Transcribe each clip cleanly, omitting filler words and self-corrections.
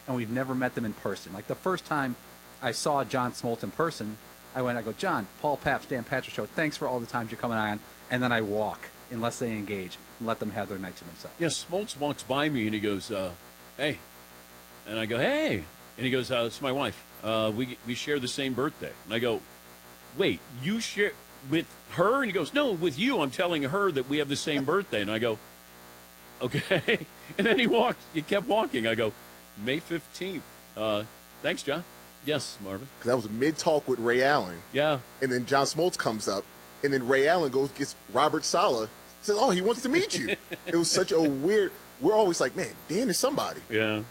and we've never met them in person. Like the first time I saw John Smoltz in person, I go, John, Paul Pabst, Dan Patrick Show, thanks for all the times you're coming on. And then I walk, unless they engage, and let them have their night to themselves. Yes, Smoltz walks by me and he goes, hey. And I go, hey. And he goes, it's my wife. We share the same birthday. And I go, wait, you share with her? And he goes, no, with you. I'm telling her that we have the same birthday. And I go, okay. And then he kept walking. I go, May 15th. Thanks, John. Yes, Marvin. Because I was mid-talk with Ray Allen. Yeah. And then John Smoltz comes up, and then Ray Allen gets Robert Saleh, says, oh, he wants to meet you. It was such a weird, we're always like, man, Dan is somebody. Yeah.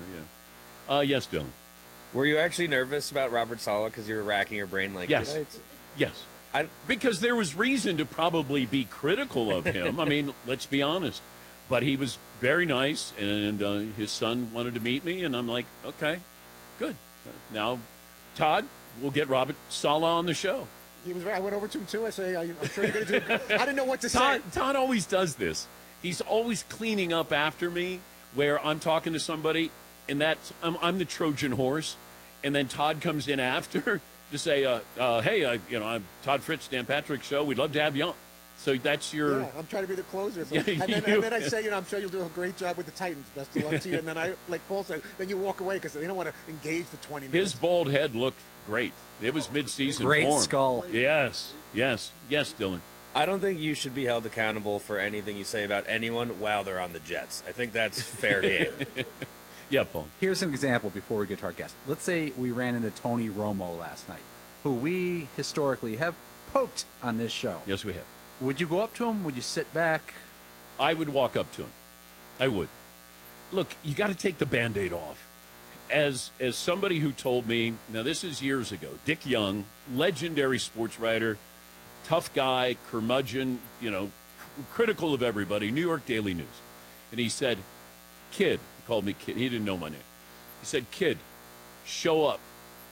Yes, Dylan. Were you actually nervous about Robert Saleh because you were racking your brain like, yes. Yes. Because there was reason to probably be critical of him. I mean, let's be honest. But he was very nice, and his son wanted to meet me, and I'm like, okay, good. Now, Todd, we'll get Robert Saleh on the show. He was right. I went over to him, too. I say, I'm sure you're going to do it. I didn't know what to say. Todd always does this. He's always cleaning up after me, where I'm talking to somebody, and I'm the Trojan horse, and then Todd comes in after to say, hey, I'm Todd Fritz, Dan Patrick Show. We'd love to have you on. So that's your... Yeah, I'm trying to be the closer. So. Yeah, and then I say, I'm sure you'll do a great job with the Titans. Best of luck to you. And then I, like Paul said, then you walk away because they don't want to engage the 20 minutes. His bald head looked great. It was mid-season Great form. skull. Yes, Dylan. I don't think you should be held accountable for anything you say about anyone while they're on the Jets. I think that's fair game. Yeah, Paul. Here's an example before we get to our guest. Let's say we ran into Tony Romo last night, who we historically have poked on this show. Yes, we have. Would you go up to him? Would you sit back? I would walk up to him. I would. Look, you got to take the Band-Aid off. As somebody who told me, now this is years ago, Dick Young, legendary sports writer, tough guy, curmudgeon, critical of everybody, New York Daily News. And he said, kid, he called me kid. He didn't know my name. He said, kid, show up.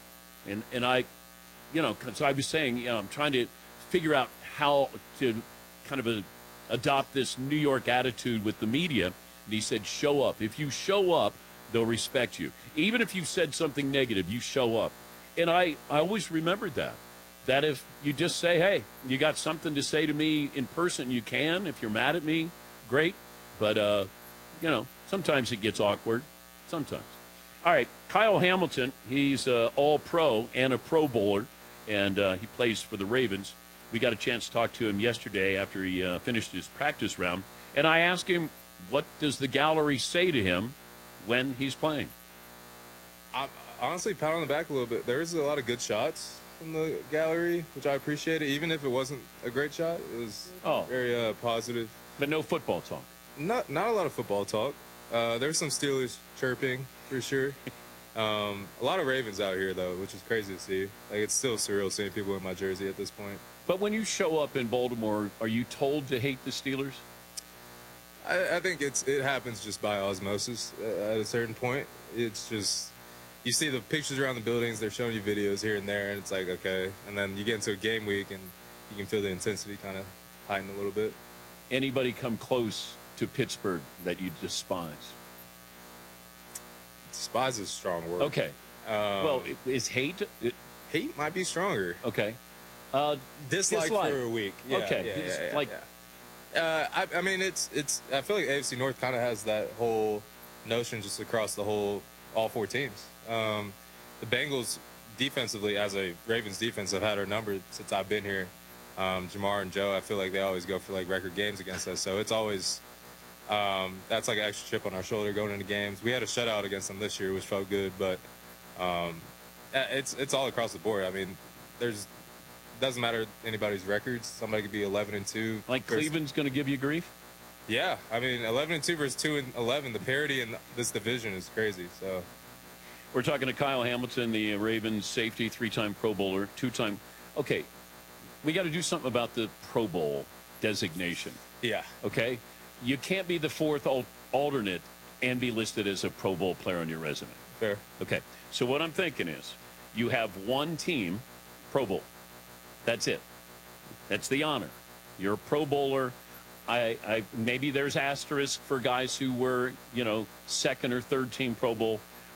And I, so I was saying, I'm trying to figure out how to kind of adopt this New York attitude with the media. And he said, show up. If you show up, they'll respect you. Even if you said something negative, you show up. And I always remembered that if you just say, hey, you got something to say to me in person, you can. If you're mad at me, great. But, sometimes it gets awkward. Sometimes. All right, Kyle Hamilton, he's all-pro and a Pro Bowler, and he plays for the Ravens. We got a chance to talk to him yesterday after he finished his practice round. And I asked him, what does the gallery say to him when he's playing? Honestly, pat on the back a little bit. There's a lot of good shots from the gallery, which I appreciated. Even if it wasn't a great shot, it was very positive. But no football talk? Not a lot of football talk. There's some Steelers chirping, for sure. A lot of Ravens out here, though, which is crazy to see. Like, it's still surreal seeing people in my jersey at this point. But when you show up in Baltimore, are you told to hate the Steelers? I think it happens just by osmosis at a certain point. It's just, you see the pictures around the buildings, they're showing you videos here and there, and it's like, okay. And then you get into a game week, and you can feel the intensity kind of heighten a little bit. Anybody come close to Pittsburgh that you despise? Despise is a strong word. Okay. Well, is hate? Hate might be stronger. Okay. Dislike for a week. Yeah, Okay. I mean, it's. I feel like AFC North kind of has that whole notion just across all four teams. The Bengals defensively, as a Ravens defense, have had our number since I've been here. Jamar and Joe, I feel like they always go for record games against us. So it's always that's like an extra chip on our shoulder going into games. We had a shutout against them this year, which felt good, but it's all across the board. I mean, doesn't matter anybody's records. Somebody could be 11-2. Like Cleveland's going to give you grief? Yeah, I mean, 11-2 versus 2-11. The parity in this division is crazy. So, we're talking to Kyle Hamilton, the Ravens safety, 3-time Pro Bowler, 2-time. Okay, we got to do something about the Pro Bowl designation. Yeah. Okay, you can't be the fourth alternate and be listed as a Pro Bowl player on your resume. Fair. Okay, so what I'm thinking is, you have one team, Pro Bowl. That's it. That's the honor. You're a Pro Bowler. Maybe there's asterisk for guys who were, second or third team Pro Bowl.